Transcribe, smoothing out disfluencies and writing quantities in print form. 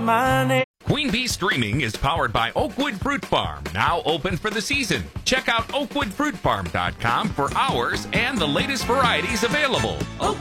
my name. Queen Bee Streaming is powered by Oakwood Fruit Farm, now open for the season. Check out oakwoodfruitfarm.com for hours and the latest varieties available.